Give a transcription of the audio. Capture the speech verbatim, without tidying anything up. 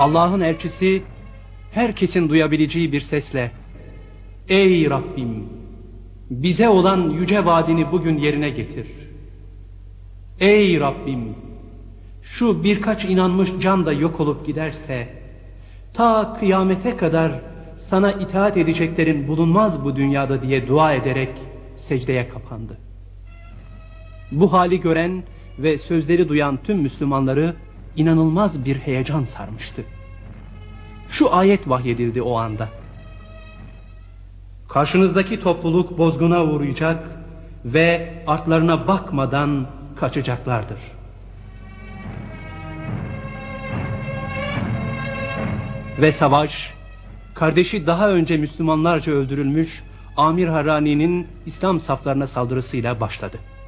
Allah'ın elçisi herkesin duyabileceği bir sesle, "Ey Rabbim, bize olan yüce vaadini bugün yerine getir. Ey Rabbim, şu birkaç inanmış can da yok olup giderse, ta kıyamete kadar sana itaat edeceklerin bulunmaz bu dünyada" diye dua ederek secdeye kapandı. Bu hali gören ve sözleri duyan tüm Müslümanları inanılmaz bir heyecan sarmıştı. Şu ayet vahyedildi o anda: "Karşınızdaki topluluk bozguna uğrayacak ve artlarına bakmadan kaçacaklardır." Ve savaş, kardeşi daha önce Müslümanlarca öldürülmüş Amir Harrani'nin İslam saflarına saldırısıyla başladı.